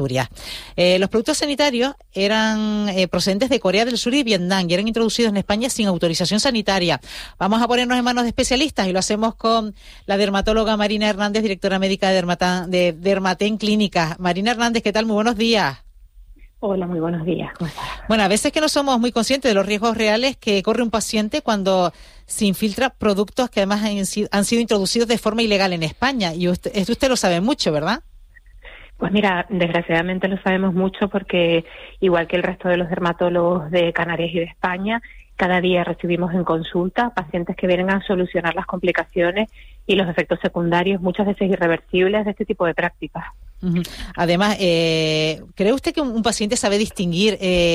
Los productos sanitarios eran procedentes de Corea del Sur y Vietnam y eran introducidos en España sin autorización sanitaria. Vamos a ponernos en manos de especialistas y lo hacemos con la dermatóloga Marina Hernández, directora médica de Dermaten Clínicas. Marina Hernández, ¿qué tal? Muy buenos días. Hola, muy buenos días. Bueno, a veces que no somos muy conscientes de los riesgos reales que corre un paciente cuando se infiltra productos que además han sido introducidos de forma ilegal en España. Y usted lo sabe mucho, ¿verdad? Pues mira, desgraciadamente lo sabemos mucho porque, igual que el resto de los dermatólogos de Canarias y de España, cada día recibimos en consulta pacientes que vienen a solucionar las complicaciones y los efectos secundarios, muchas veces irreversibles, de este tipo de prácticas. Además, ¿cree usted que un paciente sabe distinguir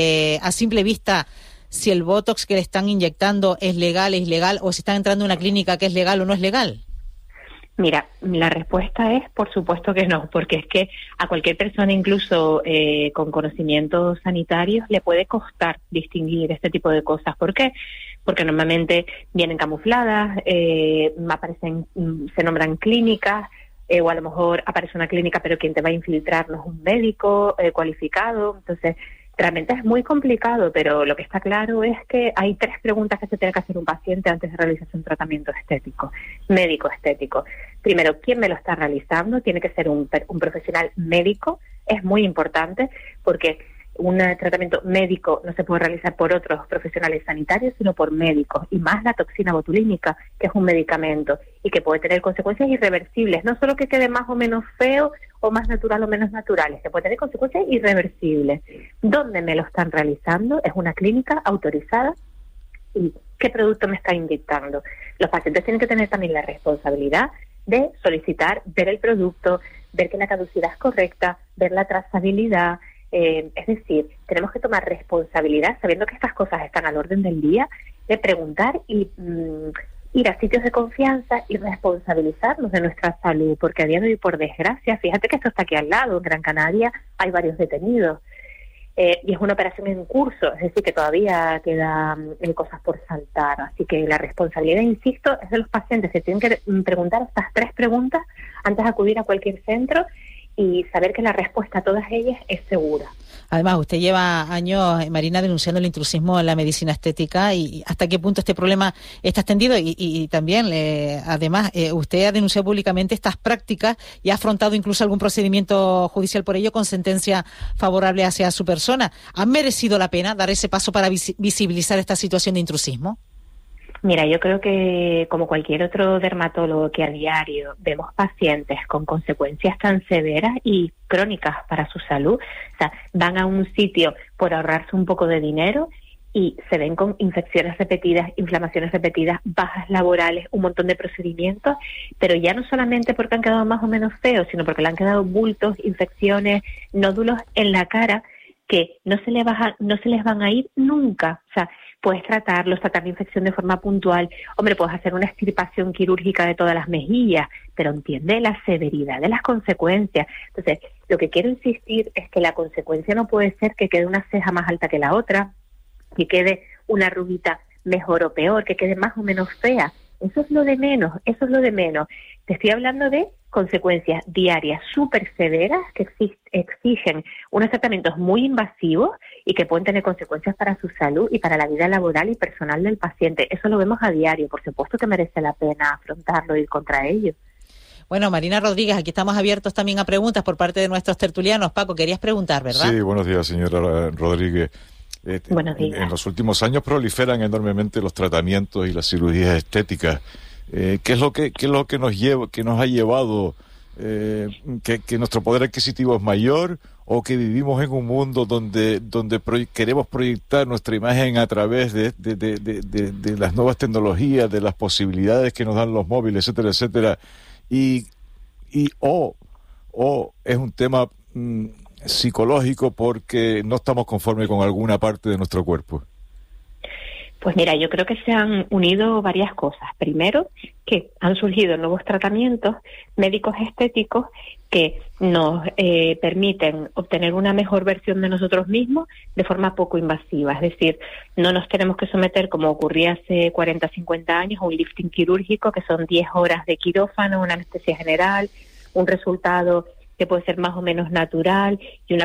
a simple vista si el Botox que le están inyectando es legal, es ilegal, o si está entrando en una clínica que es legal o no es legal? Mira, la respuesta es por supuesto que no, porque es que a cualquier persona, incluso con conocimientos sanitarios, le puede costar distinguir este tipo de cosas. ¿Por qué? Porque normalmente vienen camufladas, aparecen, se nombran clínicas, o a lo mejor aparece una clínica, pero quien te va a infiltrar no es un médico cualificado. Entonces, realmente es muy complicado, pero lo que está claro es que hay 3 preguntas que se tiene que hacer un paciente antes de realizarse un tratamiento estético, médico estético. Primero, ¿quién me lo está realizando? Tiene que ser un profesional médico, es muy importante, porque un tratamiento médico no se puede realizar por otros profesionales sanitarios, sino por médicos, y más la toxina botulínica, que es un medicamento y que puede tener consecuencias irreversibles, no solo que quede más o menos feo o más natural o menos naturales, que puede tener consecuencias irreversibles. ¿Dónde me lo están realizando? ¿Es una clínica autorizada? ¿Y qué producto me está inyectando? Los pacientes tienen que tener también la responsabilidad de solicitar, ver el producto, ver que la caducidad es correcta, ver la trazabilidad. Es decir, tenemos que tomar responsabilidad, sabiendo que estas cosas están al orden del día, de preguntar y ir a sitios de confianza y responsabilizarnos de nuestra salud, porque a día de hoy, por desgracia, fíjate que esto está aquí al lado, en Gran Canaria hay varios detenidos, y es una operación en curso, es decir, que todavía quedan cosas por saltar. Así que la responsabilidad, insisto, es de los pacientes, que tienen que preguntar estas 3 preguntas antes de acudir a cualquier centro y saber que la respuesta a todas ellas es segura. Además, usted lleva años, Marina, denunciando el intrusismo en la medicina estética y hasta qué punto este problema está extendido y también, además, usted ha denunciado públicamente estas prácticas y ha afrontado incluso algún procedimiento judicial por ello con sentencia favorable hacia su persona. ¿Ha merecido la pena dar ese paso para visibilizar esta situación de intrusismo? Mira, yo creo que como cualquier otro dermatólogo que a diario vemos pacientes con consecuencias tan severas y crónicas para su salud, o sea, van a un sitio por ahorrarse un poco de dinero y se ven con infecciones repetidas, inflamaciones repetidas, bajas laborales, un montón de procedimientos, pero ya no solamente porque han quedado más o menos feos, sino porque le han quedado bultos, infecciones, nódulos en la cara que no se les van a ir nunca. O sea, puedes tratar la infección de forma puntual. Hombre, puedes hacer una extirpación quirúrgica de todas las mejillas, pero entiende la severidad de las consecuencias. Entonces, lo que quiero insistir es que la consecuencia no puede ser que quede una ceja más alta que la otra, que quede una arruguita mejor o peor, que quede más o menos fea. Eso es lo de menos, eso es lo de menos. Te estoy hablando de consecuencias diarias súper severas que exigen unos tratamientos muy invasivos y que pueden tener consecuencias para su salud y para la vida laboral y personal del paciente. Eso lo vemos a diario, por supuesto que merece la pena afrontarlo y ir contra ello. Bueno, Marina Rodríguez, aquí estamos abiertos también a preguntas por parte de nuestros tertulianos. Paco, querías preguntar, ¿verdad? Sí, buenos días, señora Rodríguez. Buenos días. En los últimos años proliferan enormemente los tratamientos y las cirugías estéticas. ¿Qué es lo que nos ha llevado que nuestro poder adquisitivo es mayor, o que vivimos en un mundo donde queremos proyectar nuestra imagen a través de las nuevas tecnologías, de las posibilidades que nos dan los móviles, etcétera, etcétera, o es un tema psicológico porque no estamos conformes con alguna parte de nuestro cuerpo? Pues mira, yo creo que se han unido varias cosas. Primero, que han surgido nuevos tratamientos médicos estéticos que nos permiten obtener una mejor versión de nosotros mismos de forma poco invasiva. Es decir, no nos tenemos que someter, como ocurría hace 40, 50 años, a un lifting quirúrgico, que son 10 horas de quirófano, una anestesia general, un resultado que puede ser más o menos natural, y una